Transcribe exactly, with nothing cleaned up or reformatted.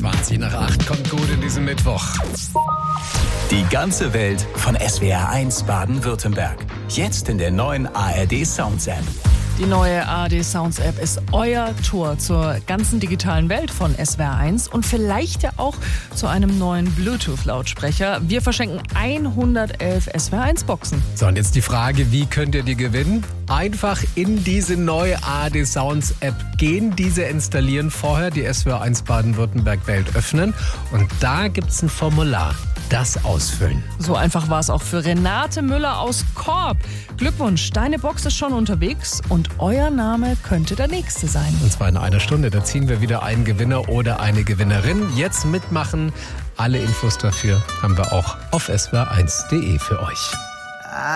zwanzig nach acht kommt gut in diesem Mittwoch. Die ganze Welt von S W R eins Baden-Württemberg. Jetzt in der neuen A R D Sounds App. Die neue A R D Sounds App ist euer Tor zur ganzen digitalen Welt von S W R eins und vielleicht ja auch zu einem neuen Bluetooth-Lautsprecher. Wir verschenken hundertelf S W R eins Boxen. So, und jetzt die Frage, wie könnt ihr die gewinnen? Einfach in diese neue A R D Sounds App gehen, diese installieren, vorher die S W R eins Baden-Württemberg Welt öffnen und da gibt's ein Formular. Das ausfüllen. So einfach war es auch für Renate Müller aus Korb. Glückwunsch, deine Box ist schon unterwegs und euer Name könnte der nächste sein. Und zwar in einer Stunde. Da ziehen wir wieder einen Gewinner oder eine Gewinnerin. Jetzt mitmachen. Alle Infos dafür haben wir auch auf S W R eins punkt de für euch.